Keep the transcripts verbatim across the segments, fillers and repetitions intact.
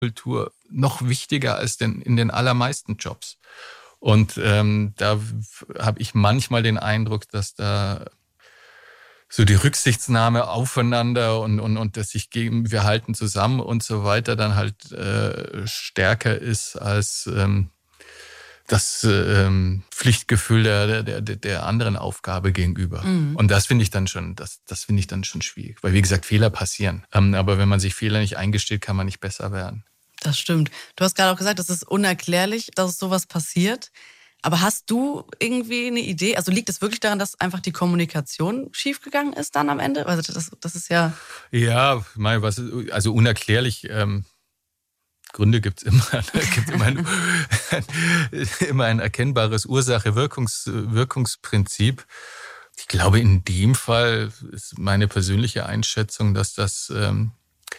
Kultur noch wichtiger als denn in den allermeisten Jobs. Und ähm, da habe ich manchmal den Eindruck, dass da so die Rücksichtnahme aufeinander und, und, und das sich geben, wir halten zusammen und so weiter dann halt äh, stärker ist als ähm, das ähm, Pflichtgefühl der, der, der, der anderen Aufgabe gegenüber. Mhm. Und das finde ich dann schon, das, das finde ich dann schon schwierig. Weil wie gesagt, Fehler passieren. Ähm, aber wenn man sich Fehler nicht eingesteht, kann man nicht besser werden. Das stimmt. Du hast gerade auch gesagt, es ist unerklärlich, dass sowas passiert. Aber hast du irgendwie eine Idee? Also liegt es wirklich daran, dass einfach die Kommunikation schiefgegangen ist dann am Ende? Also das, das ist ja... Ja, mein, was, also unerklärlich... Ähm, Gründe gibt es immer. gibt immer ein, immer ein erkennbares Ursache-Wirkungsprinzip. Ich glaube, in dem Fall ist meine persönliche Einschätzung, dass das... Ähm,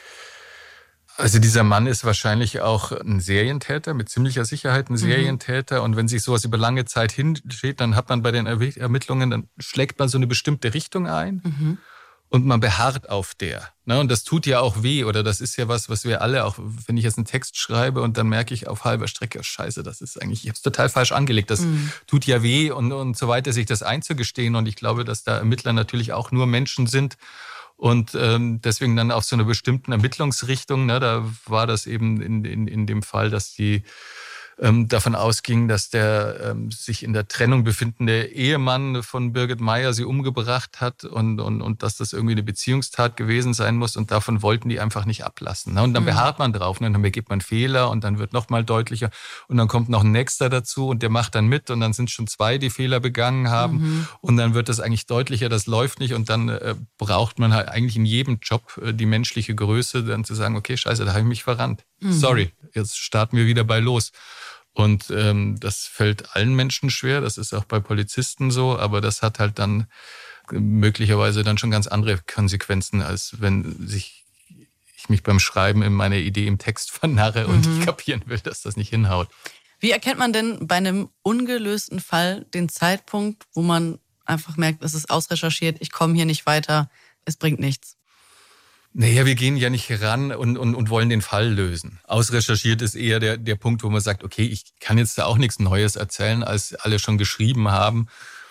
Also dieser Mann ist wahrscheinlich auch ein Serientäter, mit ziemlicher Sicherheit ein Serientäter. Mhm. Und wenn sich sowas über lange Zeit hinsteht, dann hat man bei den Ermittlungen, dann schlägt man so eine bestimmte Richtung ein mhm. und man beharrt auf der. Und das tut ja auch weh, oder das ist ja was, was wir alle auch, wenn ich jetzt einen Text schreibe und dann merke ich auf halber Strecke, oh Scheiße, das ist eigentlich, ich habe es total falsch angelegt, das mhm. tut ja weh und, und so weiter, sich das einzugestehen. Und ich glaube, dass da Ermittler natürlich auch nur Menschen sind, und ähm, deswegen dann auf so einer bestimmten Ermittlungsrichtung, ne, da war das eben in, in, in dem Fall, dass die ähm, davon ausging, dass der ähm, sich in der Trennung befindende Ehemann von Birgit Meyer sie umgebracht hat und, und, und dass das irgendwie eine Beziehungstat gewesen sein muss. Und davon wollten die einfach nicht ablassen. Ne? Und dann mhm. beharrt man drauf, ne? Und dann begeht man Fehler und dann wird nochmal deutlicher. Und dann kommt noch ein Nächster dazu und der macht dann mit und dann sind schon zwei, die Fehler begangen haben. Mhm. Und dann wird das eigentlich deutlicher, das läuft nicht. Und dann äh, braucht man halt eigentlich in jedem Job äh, die menschliche Größe, dann zu sagen, okay, scheiße, da habe ich mich verrannt. Mhm. Sorry, jetzt starten wir wieder bei los. Und ähm, das fällt allen Menschen schwer, das ist auch bei Polizisten so, aber das hat halt dann möglicherweise dann schon ganz andere Konsequenzen, als wenn sich ich mich beim Schreiben in meiner Idee im Text vernarre und mhm. ich kapieren will, dass das nicht hinhaut. Wie erkennt man denn bei einem ungelösten Fall den Zeitpunkt, wo man einfach merkt, es ist ausrecherchiert, ich komme hier nicht weiter, es bringt nichts? Naja, wir gehen ja nicht ran und, und, und wollen den Fall lösen. Ausrecherchiert ist eher der, der Punkt, wo man sagt, okay, ich kann jetzt da auch nichts Neues erzählen, als alle schon geschrieben haben.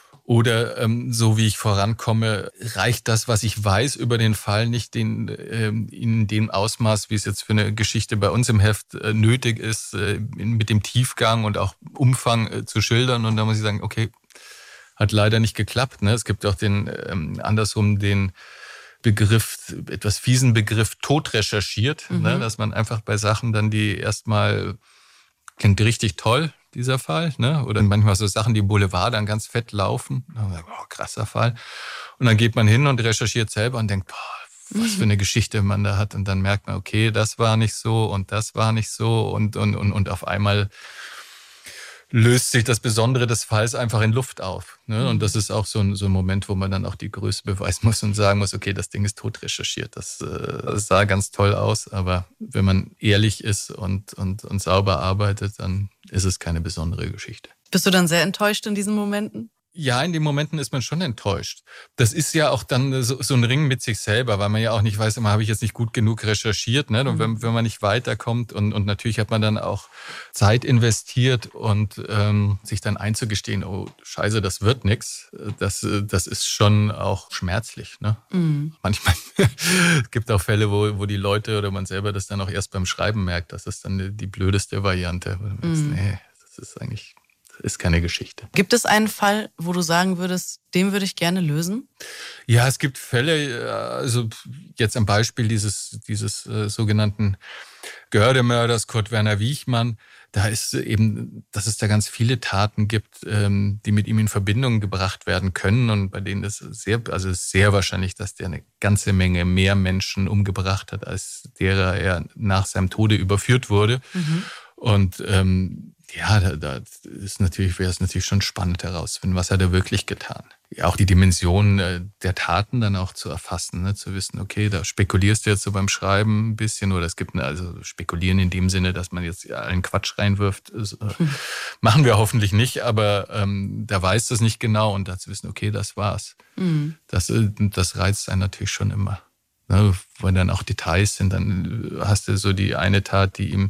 Oder ähm, so wie ich vorankomme, reicht das, was ich weiß über den Fall, nicht den, ähm, in dem Ausmaß, wie es jetzt für eine Geschichte bei uns im Heft äh, nötig ist, äh, mit dem Tiefgang und auch Umfang äh, zu schildern. Und da muss ich sagen, okay, hat leider nicht geklappt. Ne? Es gibt auch den ähm, andersrum den Begriff, etwas fiesen Begriff, tot recherchiert, mhm. ne, dass man einfach bei Sachen dann, die erstmal, klingt richtig toll, dieser Fall, ne, oder manchmal so Sachen, die im Boulevard dann ganz fett laufen, oh, krasser Fall. Und dann geht man hin und recherchiert selber und denkt, boah, was für eine Geschichte man da hat. Und dann merkt man, okay, das war nicht so und das war nicht so und, und, und, und auf einmal löst sich das Besondere des Falls einfach in Luft auf. Ne? Und das ist auch so ein, so ein Moment, wo man dann auch die Größe beweisen muss und sagen muss, okay, das Ding ist tot recherchiert. Das, äh, das sah ganz toll aus, aber wenn man ehrlich ist und, und, und sauber arbeitet, dann ist es keine besondere Geschichte. Bist du dann sehr enttäuscht in diesen Momenten? Ja, in den Momenten ist man schon enttäuscht. Das ist ja auch dann so, so ein Ring mit sich selber, weil man ja auch nicht weiß, immer habe ich jetzt nicht gut genug recherchiert, ne? Und wenn, wenn man nicht weiterkommt und, und natürlich hat man dann auch Zeit investiert und ähm, sich dann einzugestehen, oh Scheiße, das wird nix, das, das ist schon auch schmerzlich, ne? Mhm. Manchmal es gibt auch Fälle, wo, wo die Leute oder man selber das dann auch erst beim Schreiben merkt, das ist dann die, die blödeste Variante. Wo du merkst, mhm. nee, das ist eigentlich ist keine Geschichte. Gibt es einen Fall, wo du sagen würdest, den würde ich gerne lösen? Ja, es gibt Fälle, also jetzt am Beispiel dieses, dieses äh, sogenannten Göhrde-Mörders, Kurt Werner Wiechmann, da ist eben, dass es da ganz viele Taten gibt, ähm, die mit ihm in Verbindung gebracht werden können und bei denen es sehr, also es ist sehr wahrscheinlich, dass der eine ganze Menge mehr Menschen umgebracht hat, als derer er nach seinem Tode überführt wurde. Mhm. Und ähm, ja, da, da ist natürlich, wäre es natürlich schon spannend herauszufinden, was hat er wirklich getan. Ja, auch die Dimension äh, der Taten dann auch zu erfassen, ne? Zu wissen, okay, da spekulierst du jetzt so beim Schreiben ein bisschen oder es gibt eine, also spekulieren in dem Sinne, dass man jetzt allen Quatsch reinwirft, ist, äh, hm. machen wir hoffentlich nicht, aber ähm, da weiß das nicht genau und da zu wissen, okay, das war's. Hm. Das, das reizt einen natürlich schon immer. ne, wo dann auch Details sind. Dann hast du so die eine Tat, die ihm